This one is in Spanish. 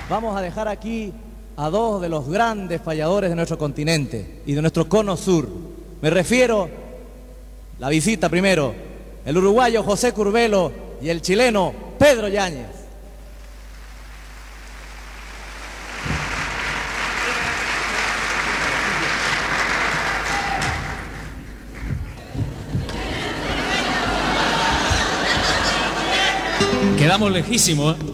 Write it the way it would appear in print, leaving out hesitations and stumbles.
vamos a dejar aquí a dos de los grandes falladores de nuestro continente y de nuestro cono sur. Me refiero, la visita primero, el uruguayo José Curbelo y el chileno Pedro Yáñez. Quedamos lejísimos, ¿eh?